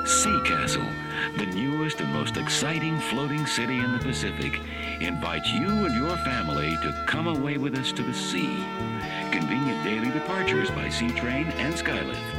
Sea Castle, the newest and most exciting floating city in the Pacific, invites you and your family to come away with us to the sea. Convenient daily departures by sea train and skylift.